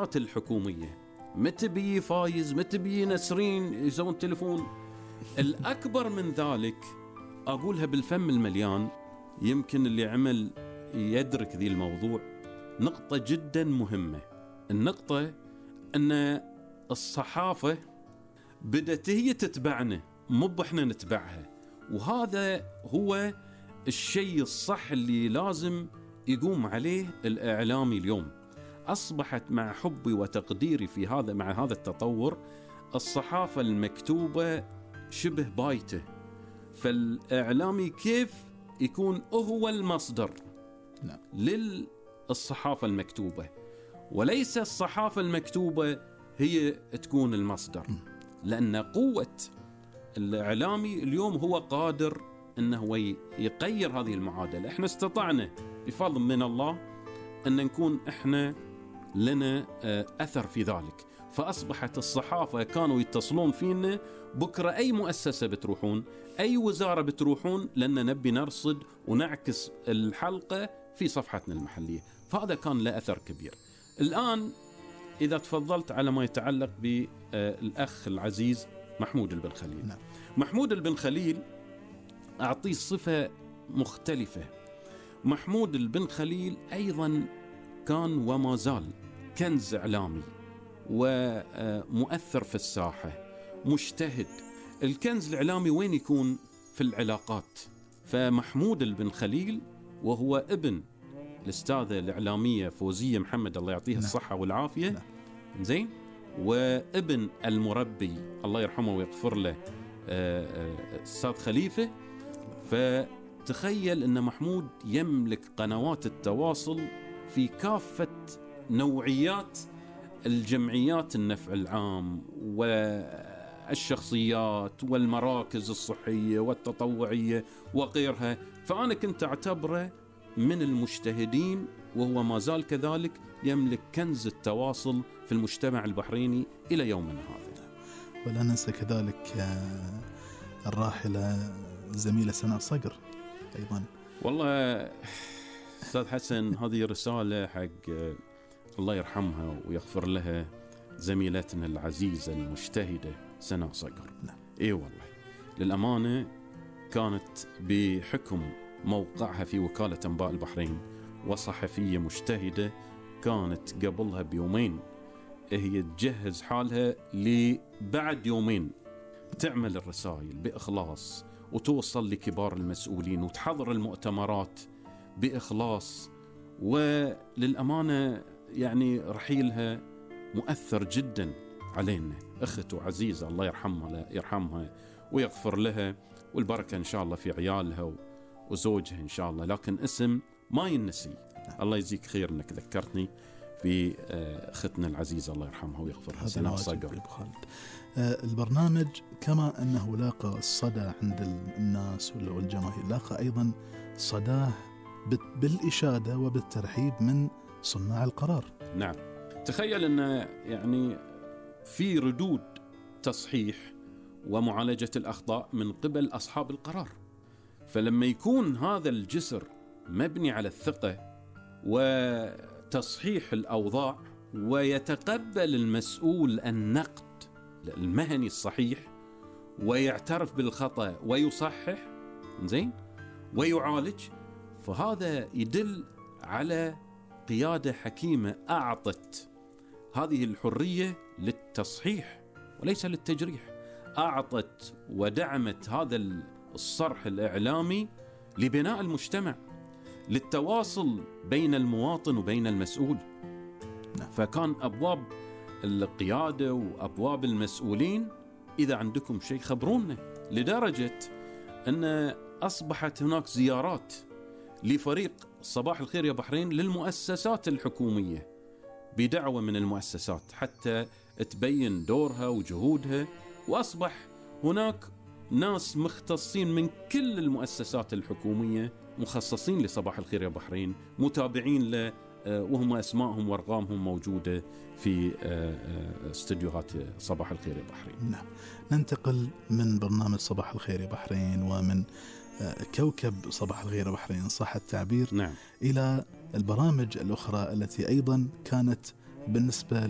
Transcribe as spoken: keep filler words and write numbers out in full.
المؤسسات الحكومية، متى بي فايز، متى بي نسرين يسوون تليفون. الأكبر من ذلك أقولها بالفم المليان، يمكن اللي عمل يدرك ذي الموضوع، نقطة جدا مهمة. النقطة أن الصحافة بدأت هي تتبعنا، مو إحنا نتبعها، وهذا هو الشيء الصح اللي لازم يقوم عليه الإعلامي اليوم. أصبحت مع حبي وتقديري في هذا مع هذا التطور الصحافة المكتوبة شبه بايته، فالإعلامي كيف يكون هو المصدر نعم. للصحافة المكتوبة، وليس الصحافة المكتوبة هي تكون المصدر. لأن قوة الإعلامي اليوم هو قادر أنه يغير هذه المعادلة. إحنا استطعنا بفضل من الله أن نكون إحنا لنا أثر في ذلك، فأصبحت الصحافة كانوا يتصلون فينا بكرة أي مؤسسة بتروحون، أي وزارة بتروحون، لأن نبي نرصد ونعكس الحلقة في صفحتنا المحلية، فهذا كان له أثر كبير. الآن إذا تفضلت على ما يتعلق بالأخ العزيز محمود البن خليل. نعم. محمود البن خليل أعطيه صفة مختلفة. محمود البن خليل أيضا كان وما زال كنز إعلامي ومؤثر في الساحة، مجتهد. الكنز الإعلامي وين يكون؟ في العلاقات. فمحمود البن خليل وهو ابن الأستاذة الإعلامية فوزية محمد الله يعطيها الصحة والعافية، زين، وابن المربي الله يرحمه ويغفر له أستاذ خليفة. فتخيل أن محمود يملك قنوات التواصل في كافة نوعيات الجمعيات النفع العام والشخصيات والمراكز الصحية والتطوعية وغيرها. فأنا كنت أعتبره من المجتهدين، وهو ما زال كذلك يملك كنز التواصل في المجتمع البحريني إلى يومنا هذا. ولا ننسى كذلك الراحلة زميلة سناء صقر أيضا. والله أستاذ حسن، هذه رسالة حق الله يرحمها ويغفر لها زميلتنا العزيزة المجتهدة سناء صقر. نعم. إيه والله للأمانة كانت بحكم موقعها في وكالة أنباء البحرين وصحفية مجتهدة، كانت قبلها بيومين هي تجهز حالها لبعد يومين تعمل الرسائل بإخلاص وتوصل لكبار المسؤولين وتحضر المؤتمرات بإخلاص. وللأمانة يعني رحيلها مؤثر جدا علينا. أخته عزيزة الله يرحمها يرحمها ويغفر لها، والبركة إن شاء الله في عيالها وزوجها إن شاء الله، لكن اسم ما ينسي. الله يجزيك خير أنك ذكرتني بأختنا العزيزة الله يرحمها ويغفرها سناء صقر. البرنامج كما أنه لاقى الصدى عند الناس والجماهير، لاقى أيضا صداه بالإشادة وبالترحيب من صناع القرار. نعم. تخيل أن يعني في ردود تصحيح ومعالجة الأخطاء من قبل أصحاب القرار. فلما يكون هذا الجسر مبني على الثقة وتصحيح الأوضاع، ويتقبل المسؤول النقد المهني الصحيح ويعترف بالخطأ ويصحح، زين، ويعالج، فهذا يدل على قيادة حكيمة أعطت هذه الحرية للتصحيح وليس للتجريح. أعطت ودعمت هذا الصرح الإعلامي لبناء المجتمع، للتواصل بين المواطن وبين المسؤول. فكان أبواب القيادة وأبواب المسؤولين إذا عندكم شيء خبرونا، لدرجة أن أصبحت هناك زيارات لفريق صباح الخير يا بحرين للمؤسسات الحكومية بدعوة من المؤسسات حتى تبين دورها وجهودها. وأصبح هناك ناس مختصين من كل المؤسسات الحكومية مخصصين لصباح الخير يا بحرين، متابعين له، وهم أسمائهم وارقامهم موجودة في استديوهات صباح الخير يا بحرين. نعم. ننتقل من برنامج صباح الخير يا بحرين ومن كوكب صباح الخير يا بحرين صح التعبير، نعم، إلى البرامج الأخرى التي أيضا كانت بالنسبة